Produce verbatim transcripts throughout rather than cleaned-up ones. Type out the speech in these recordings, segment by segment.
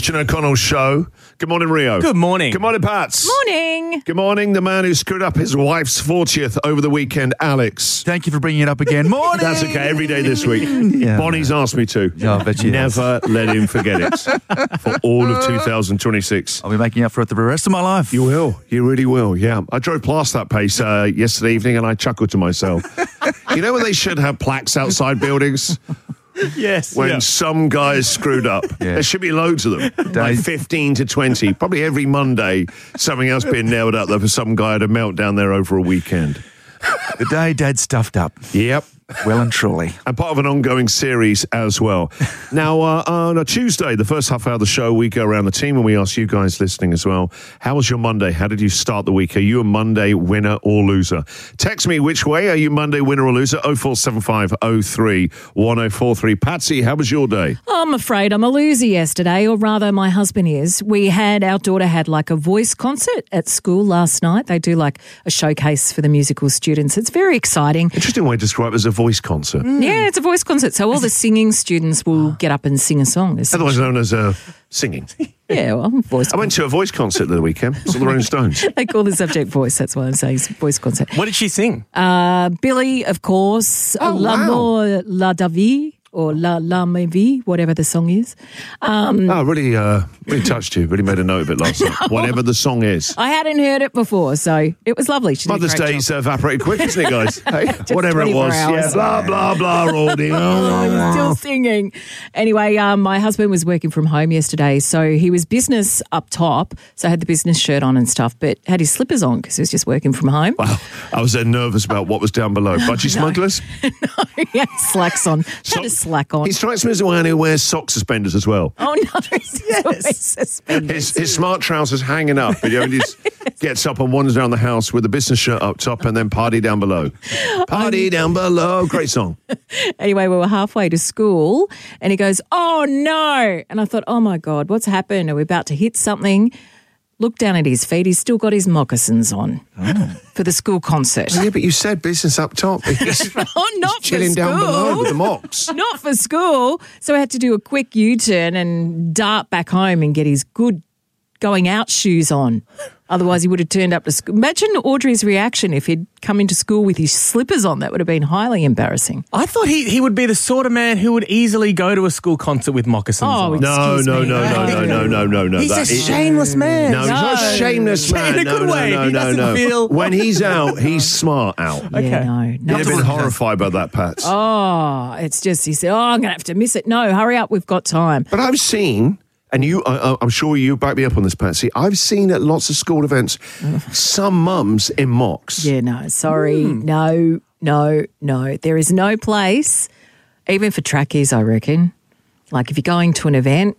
Christian O'Connell Show. Good morning, Rio. Good morning. Good morning, Pats. Morning. Good morning, the man who screwed up his wife's fortieth over the weekend, Alex. Thank you for bringing it up again. Morning. That's okay, every day this week. Yeah. Bonnie's asked me to. Yeah, I bet she has. Never let him forget it for all of two thousand twenty-six. I'll be making up for it the rest of my life. You will. You really will, yeah. I drove past that place uh, yesterday evening and I chuckled to myself. You know when they should have plaques outside buildings? Yes. When yeah. some guys screwed up. Yeah. There should be loads of them, like fifteen to twenty. Probably every Monday, something else being nailed up there for some guy had a meltdown there over a weekend. The day Dad stuffed up. Yep. Well and truly. And part of an ongoing series as well. Now, uh, on a Tuesday, the first half hour of the show, we go around the team and we ask you guys listening as well, how was your Monday? How did you start the week? Are you a Monday winner or loser? Text me which way. Are you Monday winner or loser? oh four seven five oh three one oh four three. Patsy, how was your day? I'm afraid I'm a loser yesterday, or rather my husband is. We had, our daughter had like a voice concert at school last night. They do like a showcase for the musical students. It's very exciting. Interesting way to describe it as a voice concert. Mm. Yeah, it's a voice concert. So all the singing students will get up and sing a song. Otherwise known as uh, singing. Yeah, well, voice I went to a voice concert the weekend. Saw the Rolling Stones. They call the subject voice. That's why I'm saying it's a voice concert. What did she sing? Uh, Billy, of course. Oh, L'amour, la davie, or La La Me Vie, whatever the song is. Um, Oh, really, uh, really touched you. Really made a note of it last night. Whatever the song is. I hadn't heard it before, so it was lovely. She did a Mother's great Day's job. evaporated quick, isn't it, guys? Hey, whatever it twenty-four was. hours. Yeah, blah, blah, blah, all day. I was still singing. Anyway, um, my husband was working from home yesterday, so he was business up top, so had the business shirt on and stuff, but had his slippers on because he was just working from home. Wow, I was uh, nervous about what was down below. Budgie smugglers? No, he had slacks on. Had a slack on. He strikes me as the one who wears sock suspenders as well. Oh, no. Yes. Suspenders. His, his smart trousers hanging up, but you know, he just gets up and wanders around the house with a business shirt up top and then party down below. Party down below. Great song. Anyway, we were halfway to school and he goes, oh, no. And I thought, oh, my God, what's happened? Are we about to hit something? Look down at his feet. He's still got his moccasins on oh. for the school concert. Oh, yeah, but you said business up top. He's, oh, not he's chilling for school. down below with the mocks. Not for school. So I had to do a quick U-turn and dart back home and get his good going out shoes on. Otherwise, he would have turned up to school. Imagine Audrey's reaction if he'd come into school with his slippers on. That would have been highly embarrassing. I thought he, he would be the sort of man who would easily go to a school concert with moccasins Oh, on. No, Excuse no, me. no, no, no, no, no, no, no. He's That a is- shameless man. No, he's not a No. shameless man. In a No, good no, way. no, He no, doesn't no. feel- When he's out, he's smart out. Okay. Yeah, no. You'd no. have been horrified by that, Pat. Oh, it's just, he said, oh, I'm going to have to miss it. No, hurry up. We've got time. But I've seen, and you, I, I'm sure you back me up on this, Patsy, I've seen at lots of school events some mums in mocks. Yeah, no, sorry. No, no, no. There is no place, even for trackies, I reckon. Like if you're going to an event,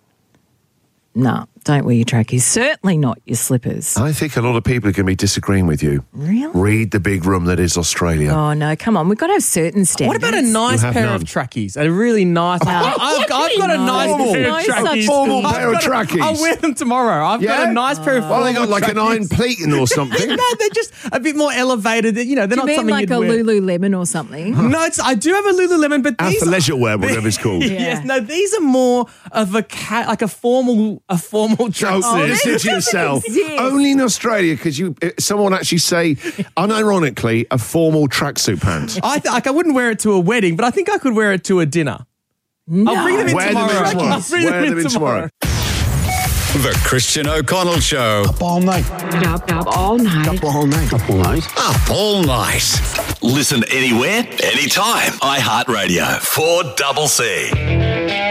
no, don't wear your trackies. Certainly not your slippers. I think a lot of people are going to be disagreeing with you. Really? Read the big room that is Australia. Oh, no, come on. We've got to have certain standards. What about a nice have pair none. of trackies? A really nice... I- I've, I've got a nice No, pair no of such trackies. Formal thing. pair of I've got a- trackies. I'll wear them tomorrow. I've Yeah? got a nice pair of Well, they got formal like an trackies. iron pleating or something. No, they're just a bit more elevated. You know, they're Do you not mean something like you'd a wear. Lululemon or something? No, it's, I do have a Lululemon, but these Athleisure wear, whatever it's called. Yeah. Yes, no, these are more of a ca- like a formal a formal Oh, tracksuit. listen to yourself. Yes. Only in Australia could you uh, someone actually say, unironically, a formal tracksuit pant. I th- like I wouldn't wear it to a wedding, but I think I could wear it to a dinner. No. I'll bring them in Wear them tomorrow. in tomorrow. I'll bring Wear them in them in tomorrow. The Christian O'Connell Show. Up all night. Up, up all night. Up all night. Up all night. Up all night. Listen anywhere, anytime. iHeartRadio. four C C.